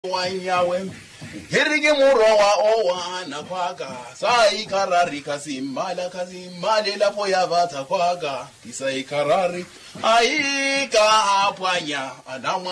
wanyawe herige murowa owana kwaga sai karari kazimale lapo yavata kwaga isai karari aika apwanya